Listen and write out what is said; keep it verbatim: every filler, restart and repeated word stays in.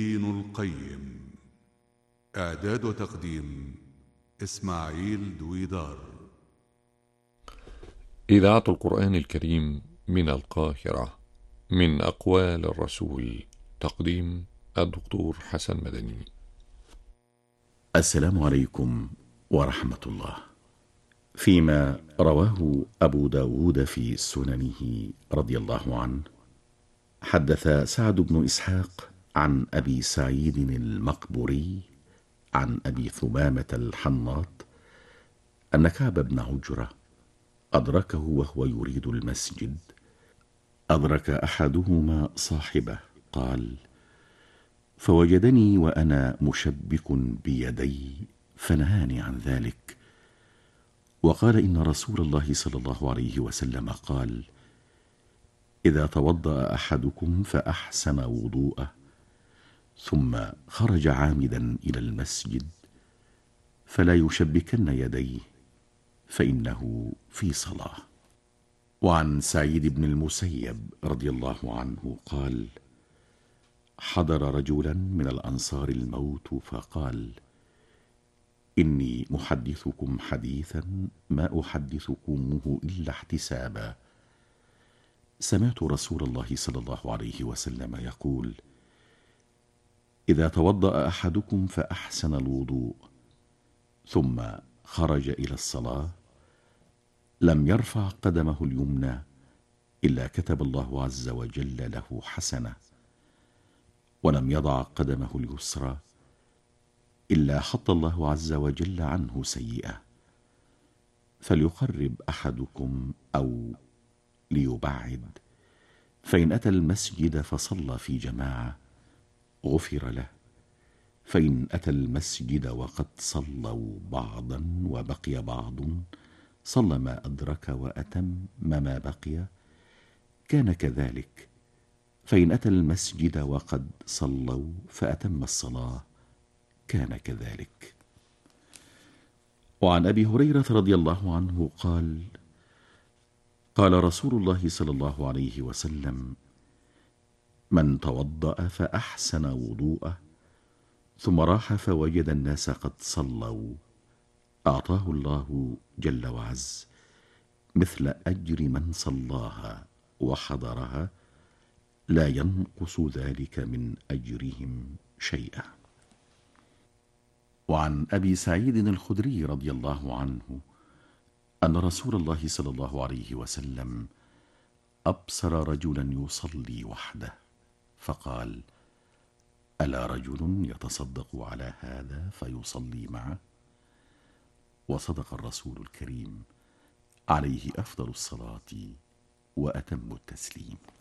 دين القيم. إعداد وتقديم إسماعيل دويدار. إذاعة القرآن الكريم من القاهرة، من أقوال الرسول. تقديم الدكتور حسن مدني. السلام عليكم ورحمة الله. فيما رواه أبو داود في سننه رضي الله عنه، حدث سعد بن إسحاق عن أبي سعيد المقبوري عن أبي ثمامة الحناط أن كعب بن عجرة أدركه وهو يريد المسجد. أدرك أحدهما صاحبه، قال: فوجدني وأنا مشبك بيدي فنهاني عن ذلك، وقال: إن رسول الله صلى الله عليه وسلم قال: إذا توضأ أحدكم فأحسن وضوءه ثم خرج عامدا إلى المسجد فلا يشبكن يديه فإنه في صلاة. وعن سعيد بن المسيب رضي الله عنه قال: حضر رجلا من الأنصار الموت فقال: إني محدثكم حديثا ما أحدثكمه إلا احتسابا. سمعت رسول الله صلى الله عليه وسلم يقول: إذا توضأ أحدكم فأحسن الوضوء ثم خرج إلى الصلاة لم يرفع قدمه اليمنى إلا كتب الله عز وجل له حسنة، ولم يضع قدمه اليسرى إلا حط الله عز وجل عنه سيئة. فليقرب أحدكم أو ليبعد، فإن أتى المسجد فصلى في جماعة غفر له، فإن أتى المسجد وقد صلوا بعضا وبقي بعض صلى ما أدرك وأتم ما بقي، كان كذلك. فإن أتى المسجد وقد صلوا فأتم الصلاة كان كذلك. وعن أبي هريرة رضي الله عنه قال: قال رسول الله صلى الله عليه وسلم: من توضأ فأحسن وضوءه ثم راح فوجد الناس قد صلوا أعطاه الله جل وعز مثل أجر من صلاها وحضرها، لا ينقص ذلك من أجرهم شيئا. وعن أبي سعيد الخدري رضي الله عنه أن رسول الله صلى الله عليه وسلم أبصر رجلا يصلي وحده فقال: ألا رجل يتصدق على هذا فيصلي معه؟ وصدق الرسول الكريم عليه أفضل الصلاة وأتم التسليم.